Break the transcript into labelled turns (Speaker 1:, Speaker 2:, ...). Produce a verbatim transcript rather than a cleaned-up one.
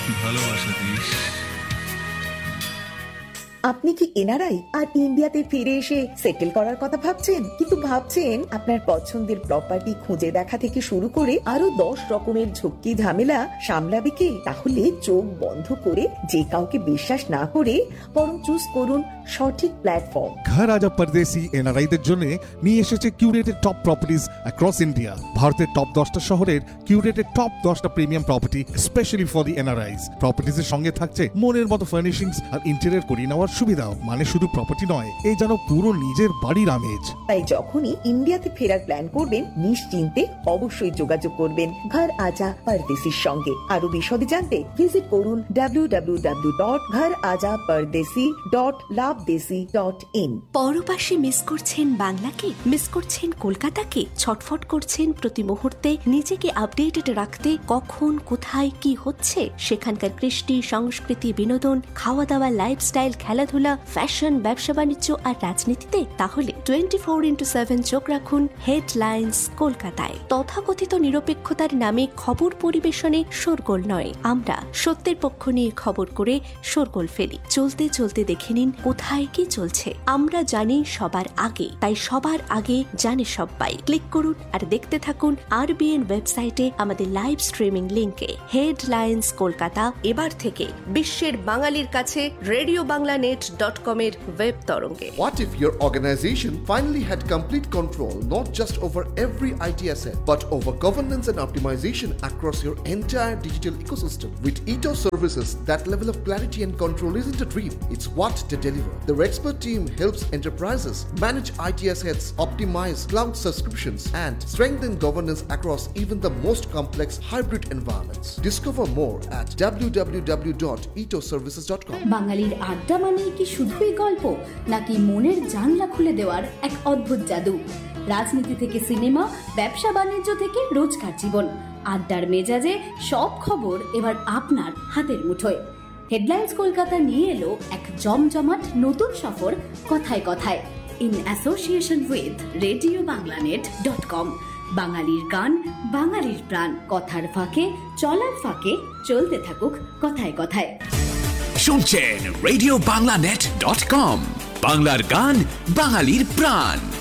Speaker 1: ভালোবাসা দিস।
Speaker 2: আপনি কি এনআরআই আর ইন্ডিয়াতে ফিরে এসে সেটেল করার কথা ভাবছেন, কিন্তু ভাবছেন আপনার পছন্দের প্রপার্টি খুঁজে দেখা থেকে শুরু করে আরো দশ রকমের ঝক্কি ঝামেলা সামলাবে কে? তাহলে চোখ বন্ধ করে যে কাউকে বিশ্বাস না করে বরং চুজ করুন সঠিক প্ল্যাটফর্ম।
Speaker 3: ঘর আজা পরদেশি এনআরআইদের জন্য নিয়ে এসেছে curated top properties across India. ভারতের টপ দশটা শহরের কিউরেটেড টপ দশটা premium property specially for the এনআরআইস। প্রপার্টিজের সঙ্গে থাকছে মনের মতো ফার্নিশিংস আর ইন্টেরিয়র করিয়ে নেওয়ার সুবিধাও। মানে শুধু প্রপার্টি নয়, এই যেন পুরো নিজের বাড়ির আমেজ।
Speaker 2: তাই যখনই ইন্ডিয়াতে ফেরার প্ল্যান করবেন নিশ্চিন্তে অবশ্যই যোগাযোগ করবেন ঘর আজা পরদেশির সঙ্গে। আরো বিশদে জানতে ভিজিট করুন ডাব্লিউ ডাব্লিউ ডাব্লিউ ডট ঘর আজা পরদেশি ডট লাভদেশি ডট ইন।
Speaker 4: পরপাশে মিস করছেন বাংলাকে, মিস করছেন কলকাতাকে, ছটফট করছেন প্রতি মুহূর্তে নিজেকে আপডেটেড রাখতে কখন কোথায় কি হচ্ছে সেখানকার কৃষ্টি সংস্কৃতি বিনোদন খাওয়া দাওয়া লাইফস্টাইল খেলাধুলা ফ্যাশন ব্যবসা বাণিজ্য আর রাজনীতিতে? তাহলে টোয়েন্টি ফোর ইন্টু সেভেন চোখ রাখুন হেডলাইন্স কলকাতায়। তথাকথিত নিরপেক্ষতার নামে খবর পরিবেশনে শোরগোল নয়, আমরা সত্যের পক্ষ নিয়ে খবর করে শোরগোল ফেলি। চলতে চলতে দেখে নিন কোথায় কি চলছে। আমরা জানি সবার আগে, তাই সবার আগে জানে সবাই। ক্লিক করুন আর দেখতে থাকুন আরবিএন ওয়েবসাইটে আমাদের লাইভ স্ট্রিমিং লিংকে। হেডলাইন্স কলকাতা এবার থেকে বিশ্বের বাঙালির কাছে radio Bangla net dot com এর ওয়েব তরঙ্গে।
Speaker 5: What if your organization finally had complete control not just over every I T asset but over governance and optimization across your entire digital ecosystem? With Ito services, that level of clarity and control isn't a dream, it's what they deliver. Their expert team helps enterprises manage I T assets, optimize cloud subscriptions and strengthen governance across even the most complex hybrid environments. Discover more at w w w dot ito services dot com.
Speaker 6: বাঙালির আড্ডা মানে কি শুধুই গল্প, নাকি মনের জানলা খুলে দেওয়ার এক অদ্ভুত জাদু? রাজনীতি থেকে সিনেমা, ব্যবসা বাণিজ্য থেকে রোজকার জীবন, আড্ডার মেজাজে সব খবর এবার আপনার হাতের মুঠোয়। হেডলাইন্স কলকাতা নিয়ে এলো এক জমজমাট নতুন সফর কথায় কথায়, in association with radio Bangla net dot com. বাঙালির গান, বাঙালির প্রাণ, কথার ফাঁকে চলার ফাঁকে চলতে থাকুক কথায় কথায়।
Speaker 7: শুনছেন radio Bangla net dot com, বাংলার গান, বাঙালির প্রাণ।